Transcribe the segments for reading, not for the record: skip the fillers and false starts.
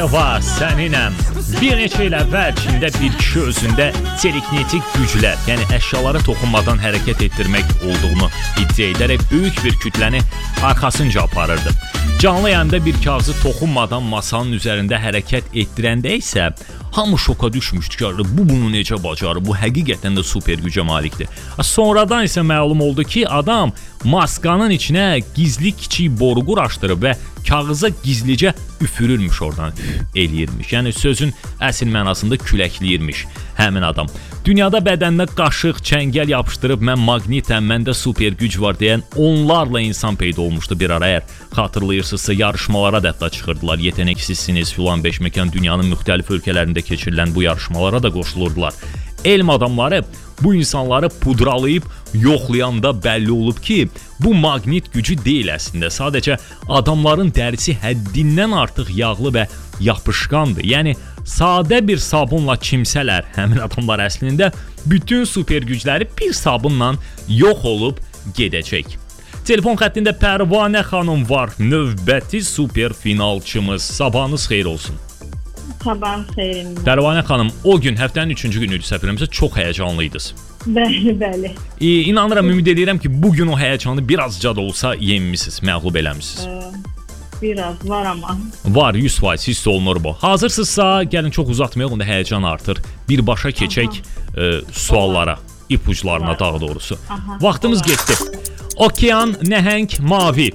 Var səninəm. Bir neçə il əvvəl Çində bir kişi özündə telekinetik güclər, yəni əşyalara toxunmadan hərəkət etdirmək olduğunu iddia edərək böyük bir kütləni arxasınca aparırdı. Canlı yayımda bir kağızı toxunmadan masanın üzərində hərəkət etdirəndə isə hamı şoka düşmüşdü ki, bu bunu necə bacarır, bu həqiqətən də super gücə malikdir. Sonradan isə məlum oldu ki, adam maskanın içinə gizli kiçik boru quraşdırıb və kağıza gizlicə üfürürmüş oradan, eləyirmiş. Yəni sözün əsl mənasında küləkləyirmiş həmin adam. Dünyada bədəninə qaşıq, çəngəl yapışdırıb mən maqnitəm, məndə super güc var deyən onlarla insan peyda olmuşdu bir ara. Əgər xatırlayırsınızsa yarışmalara da hətta çıxırdılar. Yeteneksizsiniz filan 5 məkan dünyanın müxtəlif ölkələrində keçirilən bu yarışmalara da qoşulurdular. Elm adamları bu insanları pudralayıb yoxlayanda bəlli olub ki, bu maqnit gücü deyil əslində. Sadəcə adamların dərisi həddindən artıq yağlı və yapışqandır. Yəni sadə bir sabunla çimsələr həmin adamlar əslində bütün super gücləri bir sabunla yox olub gedəcək. Telefon xəttində Pərvanə xanım var, növbəti super finalçımız. Sabahınız xeyir olsun. Sabahın xeyrin. Pərvanə xanım, o gün həftənin 3-cü günü idi səhv eləmirəmsə, çox həyəcanlıydınız. Bəli, bəli. İnanıram, ümid edirəm ki, bugün o həyəcanı birazca da olsa yenmisiniz, məğlub eləmisiniz. Biraz var amma. Var, 100% hiss olunur bu. Hazırsınızsa, gəlin çox uzatmayaq, onda həyəcan artır. Birbaşa keçək suallara, ipuclarına daha doğrusu. Vaxtımız getdi. Okean, nəhəng, mavi.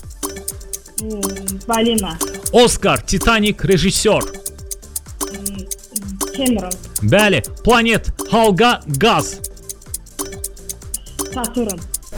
Balina. Oscar, Titanic, rejissor. Cameron. Bəli, planet, halqa, qaz. Saturn.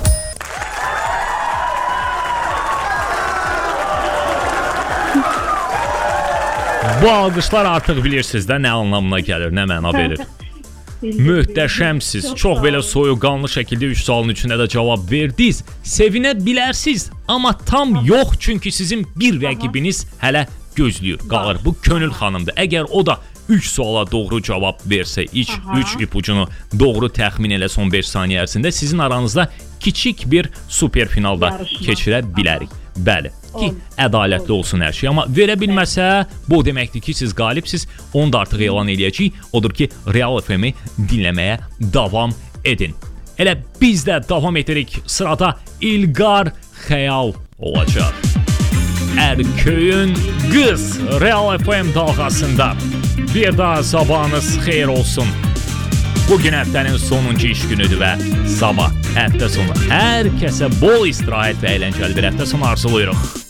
Bu alqışlar artıq bilirsiniz də nə anlamına gəlir, nə məna verir. Möhtəşəmsiz, çox belə soyuqqanlı şəkildə 3 sualın üçünə də cavab verdiniz. Sevinə bilərsiniz, amma tam yox, çünki sizin bir rəqibiniz hələ gözləyir, qalır. Bu Könül xanımdır. Əgər o da 3 suala doğru cavab versə, 3 ipucunu doğru təxmin elə son 5 saniyə ərzində sizin aranızda kiçik bir super finalda keçirə bilərik. Bəli, ki ədalətli olsun hər şey, amma verə bilməsə, bu deməkdir ki, siz qalibsiz, onu da artıq elan eləyəcəyik. Odur ki, Real FM-i dinləməyə davam edin. Elə biz də davam edirik, sırada İlqar Xəyal olacaq. Ərköyün qız Real FM dalğasında. Bir daha sabahınız xeyir olsun. Bugün həftənin sonuncu iş günüdür və sabah həftə sonu hər kəsə bol istirahət və əyləncəli bir həftə sonu arzulayırıq.